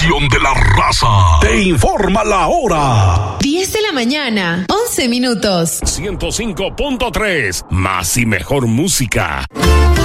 estación de la raza. Te informa la hora. 10 de la mañana, 11 minutos. 105.3, más y mejor música.